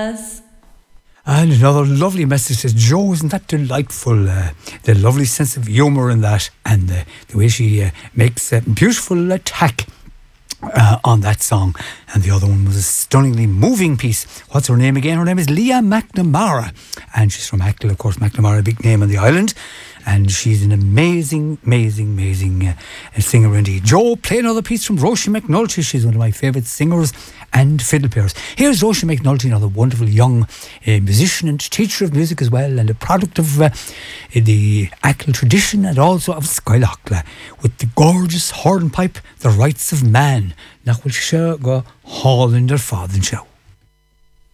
Thomas. And another lovely message says, Joe, isn't that delightful? The lovely sense of humour in that, and the way she makes a beautiful attack on that song. And the other one was a stunningly moving piece. What's her name again? Her name is Leah McNamara, and she's from Achill, of course. McNamara, a big name on the island, and she's an amazing singer indeed. Joe, play another piece from Roisin McNulty. She's one of my favourite singers and fiddle players. Here's Roisin McNulty, another wonderful young musician and teacher of music as well, and a product of the Achill tradition and also of Skylochla, with the gorgeous hornpipe, The Rights of Man. Nach bhfuil se go hall in der Faden show.